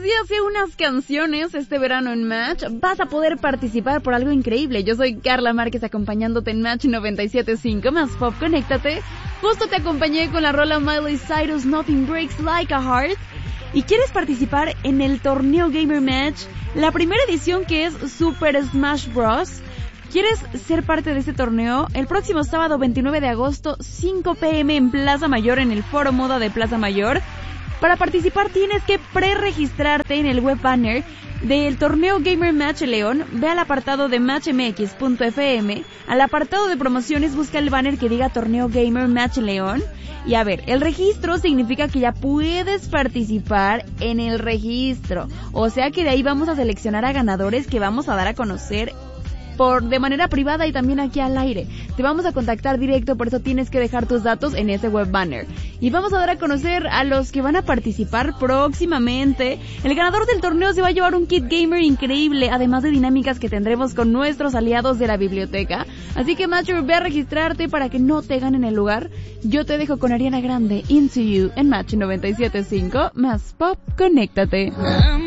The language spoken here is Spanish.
hace unas canciones este verano en Match, vas a poder participar por algo increíble. Yo soy Carla Márquez acompañándote en Match 97.5 más Pop. Conéctate. Justo te acompañé con la rola Miley Cyrus, Nothing Breaks Like a Heart. ¿Y quieres participar en el torneo Gamer Match? La primera edición, que es Super Smash Bros. ¿Quieres ser parte de este torneo? El próximo sábado 29 de agosto, 5 p.m. en Plaza Mayor, en el Foro Moda de Plaza Mayor. Para participar tienes que preregistrarte en el web banner del torneo Gamer Match León. Ve al apartado de matchmx.fm, al apartado de promociones busca el banner que diga Torneo Gamer Match León. Y a ver, el registro significa que ya puedes participar en el registro. O sea que de ahí vamos a seleccionar a ganadores que vamos a dar a conocer de manera privada y también aquí al aire. Te vamos a contactar directo, por eso tienes que dejar tus datos en ese web banner. Y vamos a dar a conocer a los que van a participar próximamente. El ganador del torneo se va a llevar un kit gamer increíble, además de dinámicas que tendremos con nuestros aliados de la biblioteca. Así que, Matcher, ve a registrarte para que no te ganen el lugar. Yo te dejo con Ariana Grande, Into You, en Match 97.5 más Pop. Conéctate.